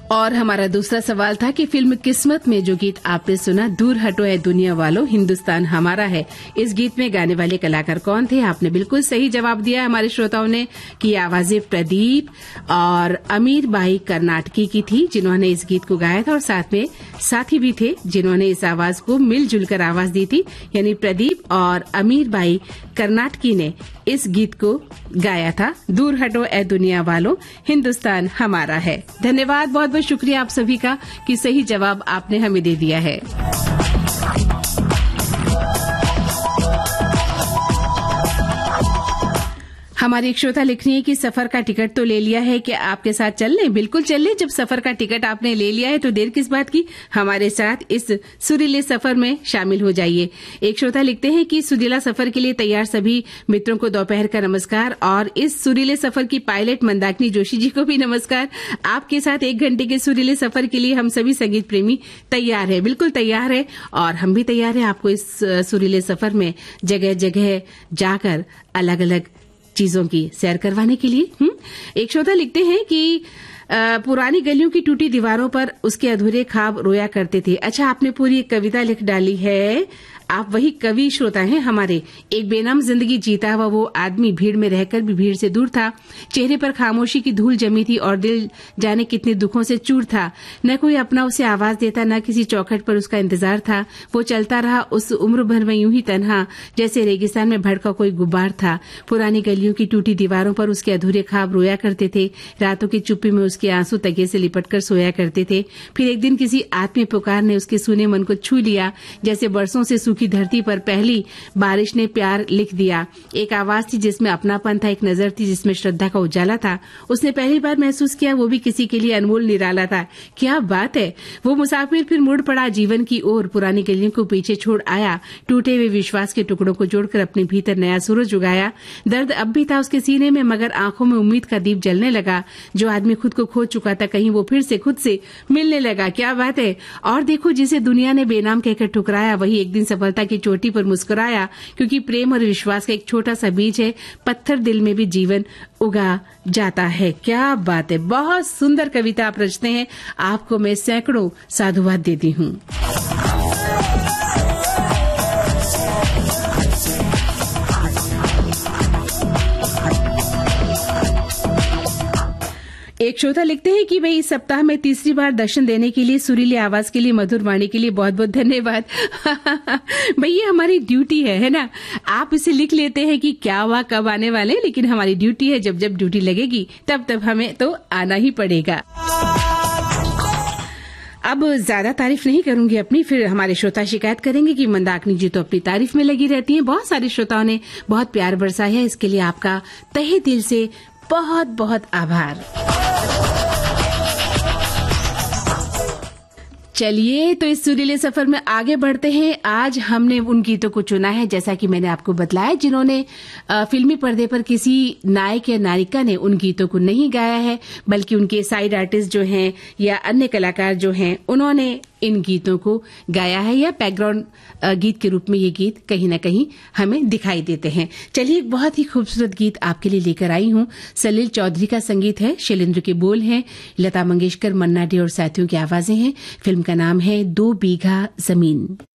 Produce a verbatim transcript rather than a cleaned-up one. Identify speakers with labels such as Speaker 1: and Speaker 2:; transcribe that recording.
Speaker 1: और हमारा दूसरा सवाल था कि फिल्म किस्मत में जो गीत आपने सुना, दूर हटो ए दुनिया वालों हिंदुस्तान हमारा है, इस गीत में गाने वाले कलाकार कौन थे? आपने बिल्कुल सही जवाब दिया हमारे श्रोताओं ने कि आवाजें प्रदीप और अमीर बाई कर्नाटकी की थी जिन्होंने इस गीत को गाया था, और साथ में साथी भी थे जिन्होंने इस आवाज को मिलजुल कर आवाज दी थी, यानी प्रदीप और अमीर बाई कर्नाटकी ने इस गीत को गाया था, दूर हटो ए दुनिया वालों हिंदुस्तान हमारा है। धन्यवाद, बहुत बहुत शुक्रिया आप सभी का कि सही जवाब आपने हमें दे दिया है। हमारी एक श्रोता लिख रही है कि सफर का टिकट तो ले लिया है, क्या आपके साथ चल लें? बिल्कुल चल लें। जब सफर का टिकट आपने ले लिया है तो देर किस बात की, हमारे साथ इस सुरीले सफर में शामिल हो जाइए। एक श्रोता लिखते हैं कि सुरीला सफर के लिए तैयार सभी मित्रों को दोपहर का नमस्कार, और इस सुरीले सफर की पायलट मंदाकिनी जोशी जी को भी नमस्कार। आपके साथ एक घंटे के सुरीले सफर के लिए हम सभी संगीत प्रेमी तैयार है, बिल्कुल तैयार है, और हम भी तैयार है आपको इस सुरीले सफर में जगह जगह जाकर अलग अलग चीजों की सैर करवाने के लिए। हुँ? एक श्रोता लिखते हैं कि आ, पुरानी गलियों की टूटी दीवारों पर उसके अधूरे ख्वाब रोया करते थे। अच्छा, आपने पूरी एक कविता लिख डाली है, आप वही कवि श्रोता हैं हमारे। एक बेनाम जिंदगी जीता हुआ वो आदमी भीड़ में रहकर भी भीड़ से दूर था, चेहरे पर खामोशी की धूल जमी थी और दिल जाने कितने दुखों से चूर था। न कोई अपना उसे आवाज देता, न किसी चौखट पर उसका इंतजार था। वो चलता रहा उस उम्र भर में यूं ही तन्हा, जैसे रेगिस्तान में भड़का कोई गुब्बार था। पुरानी गलियों की टूटी दीवारों पर उसके अधूरे ख्वाब रोया करते थे। रातों की चुप्पी में उसके आंसू तकिए से लिपट कर सोया करते थे। फिर एक दिन किसी आत्मीय पुकार ने उसके सूने मन को छू लिया, जैसे बरसों से की धरती पर पहली बारिश ने प्यार लिख दिया। एक आवाज थी जिसमें अपनापन था, एक नजर थी जिसमें श्रद्धा का उजाला था। उसने पहली बार महसूस किया, वो भी किसी के लिए अनमोल निराला था। क्या बात है! वो मुसाफिर फिर मुड़ पड़ा जीवन की ओर, पुरानी गलियों को पीछे छोड़ आया, टूटे हुए विश्वास के टुकड़ों को जोड़कर अपने भीतर नया सूरज उगाया। दर्द अब भी था उसके सीने में, मगर आंखों में उम्मीद का दीप जलने लगा। जो आदमी खुद को खो चुका था, कहीं वो फिर से खुद से मिलने लगा। क्या बात है! और देखो, जिसे दुनिया ने बेनाम कहकर ठुकराया, वही एक दिन सफलता की चोटी पर मुस्कुराया, क्योंकि प्रेम और विश्वास का एक छोटा सा बीज है, पत्थर दिल में भी जीवन उगा जाता है। क्या बात है! बहुत सुंदर कविता आप रचते हैं, आपको मैं सैकड़ों साधुवाद देती हूँ। एक श्रोता लिखते हैं कि भाई इस सप्ताह में तीसरी बार दर्शन देने के लिए, सुरीली आवाज के लिए, मधुर वाणी के लिए बहुत बहुत धन्यवाद। भाई ये हमारी ड्यूटी है है ना? आप इसे लिख लेते हैं कि क्या हुआ, कब आने वाले, लेकिन हमारी ड्यूटी है, जब जब ड्यूटी लगेगी तब तब हमें तो आना ही पड़ेगा। अब ज्यादा तारीफ नहीं करूंगी अपनी, फिर हमारे श्रोता शिकायत करेंगे कि मंदाकिनी जी तो अपनी तारीफ में लगी रहती हैं। बहुत सारे श्रोताओं ने बहुत प्यार बरसाया है, इसके लिए आपका तहे दिल से बहुत बहुत आभार। चलिए तो इस सुरीले सफर में आगे बढ़ते हैं। आज हमने उन गीतों को चुना है, जैसा कि मैंने आपको बतलाया, जिन्होंने फिल्मी पर्दे पर किसी नायक या नायिका ने उन गीतों को नहीं गाया है, बल्कि उनके साइड आर्टिस्ट जो हैं या अन्य कलाकार जो हैं, उन्होंने इन गीतों को गाया है, या बैकग्राउंड गीत के रूप में ये गीत कहीं न कहीं हमें दिखाई देते हैं। चलिए, एक बहुत ही खूबसूरत गीत आपके लिए लेकर आई हूँ। सलील चौधरी का संगीत है, शैलेंद्र के बोल हैं, लता मंगेशकर, मन्ना डे और साथियों की आवाजें हैं। फिल्म का नाम है दो बीघा जमीन।